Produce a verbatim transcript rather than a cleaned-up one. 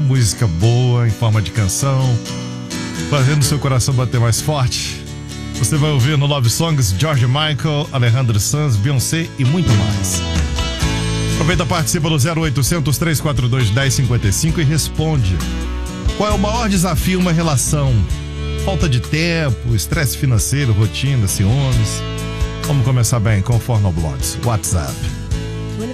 música boa em forma de canção, fazendo seu coração bater mais forte. Você vai ouvir no Love Songs George Michael, Alejandro Sanz, Beyoncé e muito mais. Aproveita, participa do zero oitocentos, três quatro dois, um zero cinco cinco e responde: qual é o maior desafio em uma relação? Falta de tempo, estresse financeiro, rotina, ciúmes? Vamos começar bem com o Forno Blondes. WhatsApp